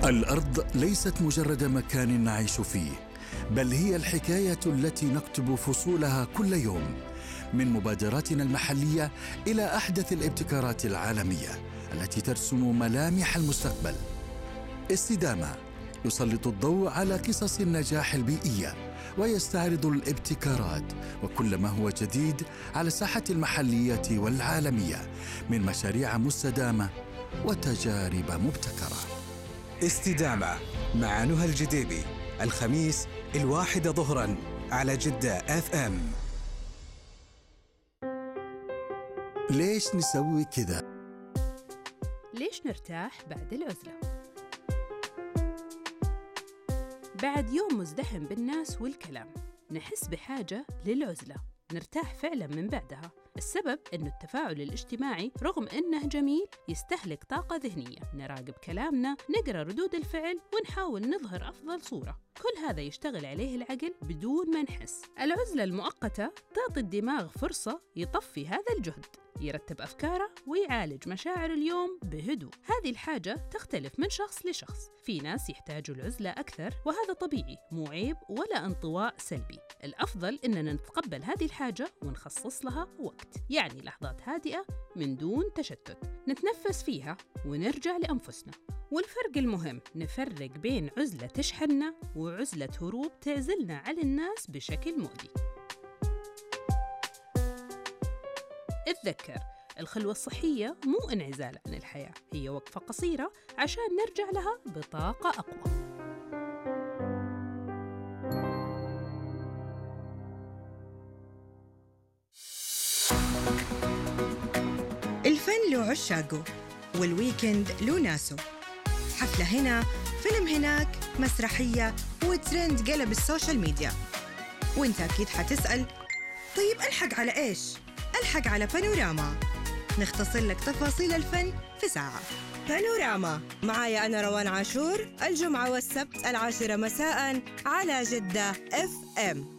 الأرض ليست مجرد مكان نعيش فيه، بل هي الحكاية التي نكتب فصولها كل يوم، من مبادراتنا المحلية إلى أحدث الابتكارات العالمية التي ترسم ملامح المستقبل. استدامة يسلط الضوء على قصص النجاح البيئية ويستعرض الابتكارات وكل ما هو جديد على الساحة المحلية والعالمية من مشاريع مستدامة وتجارب مبتكرة. استدامة مع نهى الجديبي، الخميس 1 ظهراً على جدة FM. ليش نسوي كذا؟ ليش نرتاح بعد العزلة؟ بعد يوم مزدحم بالناس والكلام نحس بحاجة للعزلة، نرتاح فعلاً من بعدها. السبب إنه التفاعل الاجتماعي رغم إنه جميل يستهلك طاقة ذهنية، نراقب كلامنا، نقرأ ردود الفعل ونحاول نظهر أفضل صورة. كل هذا يشتغل عليه العقل بدون ما نحس. العزلة المؤقتة تعطي الدماغ فرصة يطفي هذا الجهد، يرتب أفكاره ويعالج مشاعر اليوم بهدوء. هذه الحاجة تختلف من شخص لشخص، في ناس يحتاجوا العزلة أكثر وهذا طبيعي، مو عيب ولا انطواء سلبي. الأفضل إننا نتقبل هذه الحاجة ونخصص لها وقت، يعني لحظات هادئة من دون تشتت نتنفس فيها ونرجع لأنفسنا. والفرق المهم نفرق بين عزلة تشحننا وعزلة هروب تعزلنا عن الناس بشكل مؤذي. اتذكر، الخلوة الصحية مو انعزال عن الحياة، هي وقفة قصيرة عشان نرجع لها بطاقة أقوى. الفن له عشاقه والويكند له ناسه، حفلة هنا، فيلم هناك، مسرحية وترند قلب السوشيال ميديا. وانت أكيد حتسأل، طيب ألحق على إيش؟ ألحق على بانوراما، نختصر لك تفاصيل الفن في ساعة. بانوراما معايا أنا روان عاشور، الجمعة والسبت 10 مساء على جدة FM.